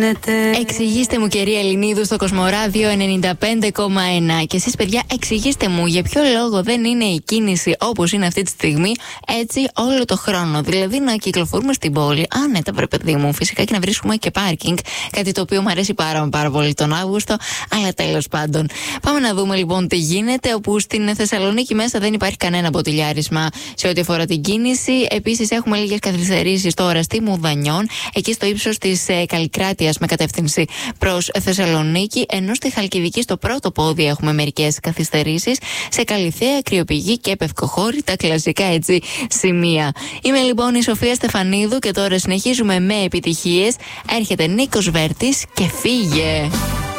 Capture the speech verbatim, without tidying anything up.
Εξηγήστε μου, κυρία Ελληνίδου, στο Κοσμοράδιο ενενήντα πέντε κόμμα ένα. Και εσείς, παιδιά, εξηγήστε μου για ποιο λόγο δεν είναι η κίνηση όπως είναι αυτή τη στιγμή έτσι όλο το χρόνο. Δηλαδή να κυκλοφορούμε στην πόλη άνετα, βρε παιδί μου, φυσικά, και να βρίσκουμε και πάρκινγκ. Κάτι το οποίο μου αρέσει πάρα, πάρα πολύ τον Αύγουστο. Αλλά τέλος πάντων. Πάμε να δούμε λοιπόν τι γίνεται. Όπου στην Θεσσαλονίκη μέσα δεν υπάρχει κανένα μποτιλιάρισμα σε ό,τι αφορά την κίνηση. Επίσης, έχουμε λίγες καθυστερήσεις τώρα στη Μουδανιών, εκεί στο ύψος της ε, Καλικράτειας, με κατεύθυνση προς Θεσσαλονίκη, ενώ στη Χαλκιδική στο πρώτο πόδι έχουμε μερικές καθυστερήσεις, σε Καλιθέα, Κρυοπηγή και Πευκοχώρη, τα κλασικά έτσι σημεία. Είμαι λοιπόν η Σοφία Στεφανίδου και τώρα συνεχίζουμε με επιτυχίες. Έρχεται Νίκος Βέρτης και φύγε.